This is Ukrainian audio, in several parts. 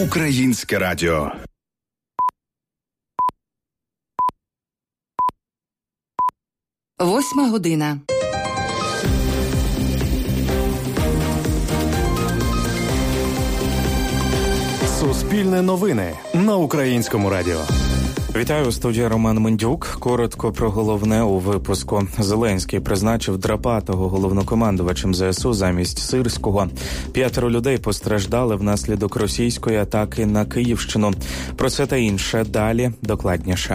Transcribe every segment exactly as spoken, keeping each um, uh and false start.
Українське радіо. Восьма година. Суспільне новини на Українському радіо. Вітаю, у студії Роман Мендюк. Коротко про головне у випуску. Зеленський призначив Драпатого головнокомандувачем ЗСУ замість Сирського. П'ятеро людей постраждали внаслідок російської атаки на Київщину. Про це та інше далі докладніше.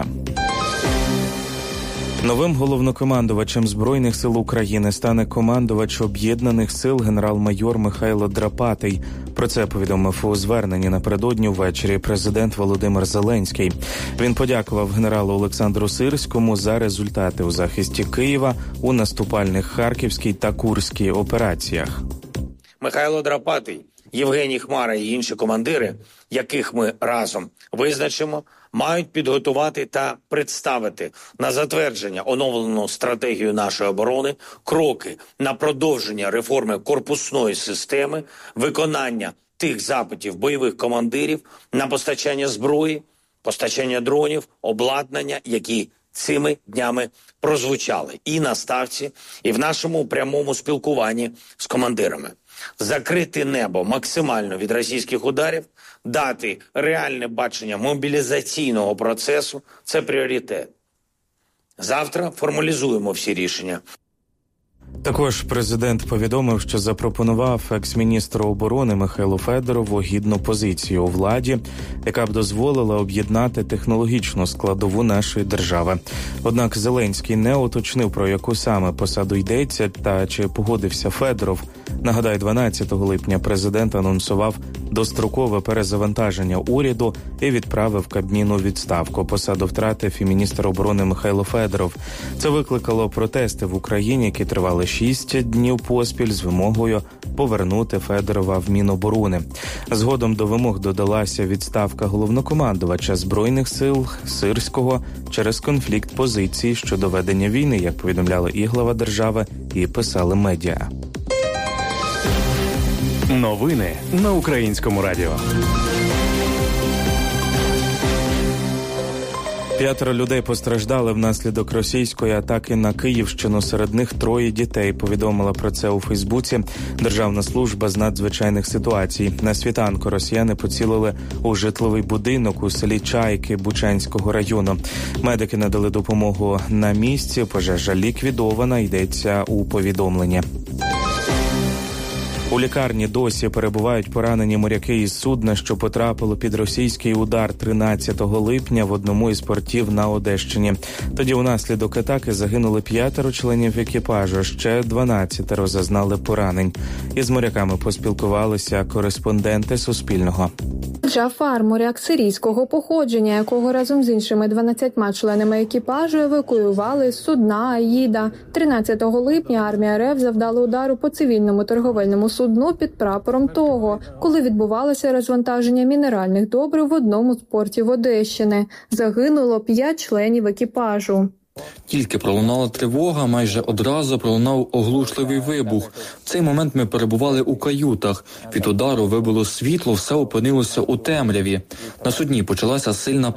Новим головнокомандувачем Збройних сил України стане командувач Об'єднаних сил генерал-майор Михайло Драпатий. Про це повідомив у зверненні напередодні ввечері президент Володимир Зеленський. Він подякував генералу Олександру Сирському за результати у захисті Києва у наступальних Харківській та Курській операціях. Михайло Драпатий, Євгеній Хмара і інші командири, яких ми разом визначимо, мають підготувати та представити на затвердження оновлену стратегію нашої оборони, кроки на продовження реформи корпусної системи, виконання тих запитів бойових командирів на постачання зброї, постачання дронів, обладнання, які цими днями прозвучали і на ставці, і в нашому прямому спілкуванні з командирами. Закрити небо максимально від російських ударів, дати реальне бачення мобілізаційного процесу – це пріоритет. Завтра формалізуємо всі рішення. Також президент повідомив, що запропонував екс-міністру оборони Михайлу Федорову гідну позицію у владі, яка б дозволила об'єднати технологічну складову нашої держави. Однак Зеленський не уточнив, про яку саме посаду йдеться та чи погодився Федоров. Нагадаю, дванадцятого липня президент анонсував дострокове перезавантаження уряду і відправив Кабміну у відставку. Посаду втратив і міністр оборони Михайло Федоров. Це викликало протести в Україні, які тривали шість днів поспіль з вимогою повернути Федорова в Міноборони. Згодом до вимог додалася відставка головнокомандувача Збройних сил Сирського через конфлікт позицій щодо ведення війни, як повідомляли і глава держави, і писали медіа. Новини на Українському радіо. П'ятеро людей постраждали внаслідок російської атаки на Київщину. Серед них троє дітей. Повідомила про це у Фейсбуці Державна служба з надзвичайних ситуацій. На світанку росіяни поцілили у житловий будинок у селі Чайки Бучанського району. Медики надали допомогу на місці. Пожежа ліквідована, йдеться у повідомленні. У лікарні досі перебувають поранені моряки із судна, що потрапило під російський удар тринадцятого липня в одному із портів на Одещині. Тоді унаслідок атаки загинули п'ятеро членів екіпажу, ще дванадцятеро зазнали поранень. Із моряками поспілкувалися кореспонденти Суспільного. Джафар, моряк сирійського походження, якого разом з іншими дванадцятьма членами екіпажу евакуювали з судна Аїда. тринадцятого липня армія РФ завдала удару по цивільному торговельному судну під прапором Того, коли відбувалося розвантаження мінеральних добрив в одному з портів Одещини. Загинуло п'ять членів екіпажу. Тільки пролунала тривога, майже одразу пролунав оглушливий вибух. В цей момент ми перебували у каютах. Від удару вибило світло, все опинилося у темряві. На судні почалася сильна